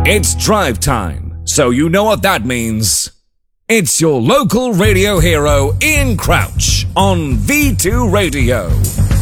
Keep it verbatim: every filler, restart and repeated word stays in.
It's drive time, so you know what that means. It's your local radio hero, Ian Crouch, on V two Radio.